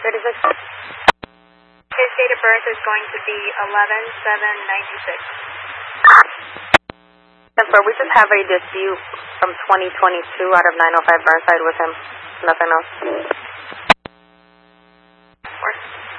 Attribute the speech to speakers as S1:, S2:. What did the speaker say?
S1: 36.
S2: His date of birth is going to be 11/7/96.
S1: 10-4, we just have a dispute from 2022 out of 905 Burnside with him. Nothing else.
S2: 4.